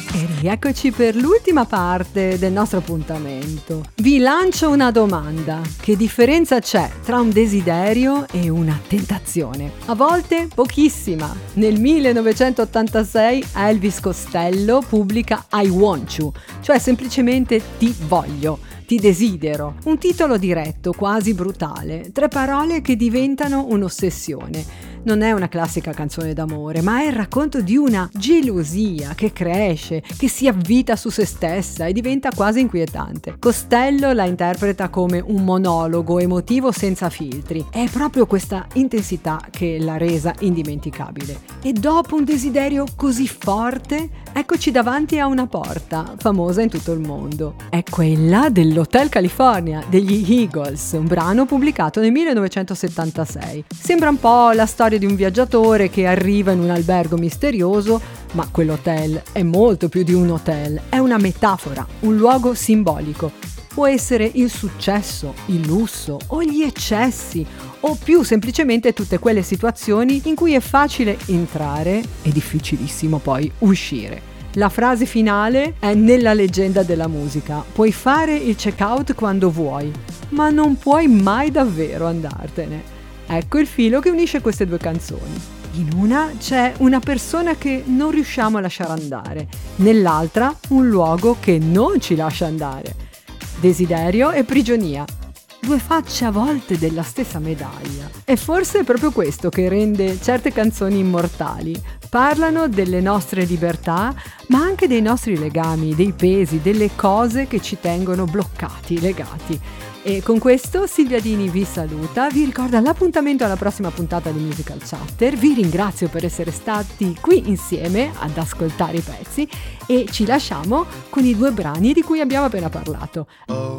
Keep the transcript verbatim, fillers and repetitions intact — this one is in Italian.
E rieccoci per l'ultima parte del nostro appuntamento. Vi lancio una domanda. Che differenza c'è tra un desiderio e una tentazione? A volte pochissima. Nel millenovecentottantasei Elvis Costello pubblica I Want You, cioè semplicemente ti voglio, ti desidero. Un titolo diretto, quasi brutale. Tre parole che diventano un'ossessione. Non è una classica canzone d'amore, ma è il racconto di una gelosia che cresce, che si avvita su se stessa e diventa quasi inquietante. Costello la interpreta come un monologo emotivo senza filtri. È proprio questa intensità che l'ha resa indimenticabile. E dopo un desiderio così forte, eccoci davanti a una porta, famosa in tutto il mondo. È quella dell'Hotel California degli Eagles, un brano pubblicato nel millenovecentosettantasei. Sembra un po' la storia di un viaggiatore che arriva in un albergo misterioso, ma quell'hotel è molto più di un hotel, è una metafora, un luogo simbolico. Può essere il successo, il lusso o gli eccessi, o più semplicemente tutte quelle situazioni in cui è facile entrare e difficilissimo poi uscire. La frase finale è nella leggenda della musica: puoi fare il check-out quando vuoi, ma non puoi mai davvero andartene. Ecco il filo che unisce queste due canzoni. In una c'è una persona che non riusciamo a lasciare andare, nell'altra un luogo che non ci lascia andare. Desiderio e prigionia. Due facce a volte della stessa medaglia. E forse è proprio questo che rende certe canzoni immortali. Parlano delle nostre libertà, ma anche dei nostri legami, dei pesi, delle cose che ci tengono bloccati, legati. E con questo Silvia Dini vi saluta, vi ricorda l'appuntamento alla prossima puntata di Musical Chatter, vi ringrazio per essere stati qui insieme ad ascoltare i pezzi e ci lasciamo con i due brani di cui abbiamo appena parlato.